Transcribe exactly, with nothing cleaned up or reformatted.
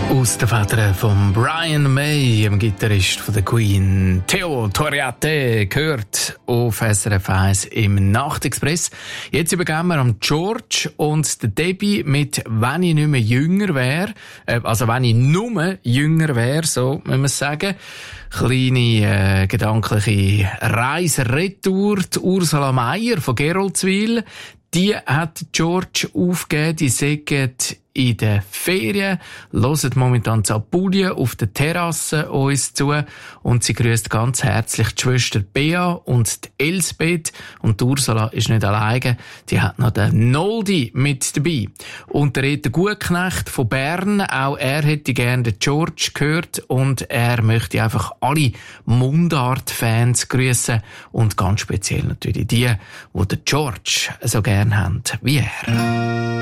Aus den Federn von Brian May, dem Gitarrist von der Queen. Theo Toriate gehört auf S R F eins im Nachtexpress. Jetzt übergeben wir an George und der Debbie mit «Wenn ich nicht mehr jünger wäre», äh, also «Wenn ich nur jünger wäre», so muss man sagen. Kleine äh, gedankliche Reise retour. Die Ursula Meier von Geroldswil, die hat George aufgegeben, die sagt in den Ferien, hört momentan zu Apulien auf der Terrasse uns zu und sie grüßt ganz herzlich die Schwester Bea und die Elsbeth, und die Ursula ist nicht alleine, die hat noch den Noldi mit dabei. Und der Reto Gutknecht von Bern, auch er hätte gerne den George gehört und er möchte einfach alle Mundart-Fans grüßen und ganz speziell natürlich die, die den George so gerne haben wie er.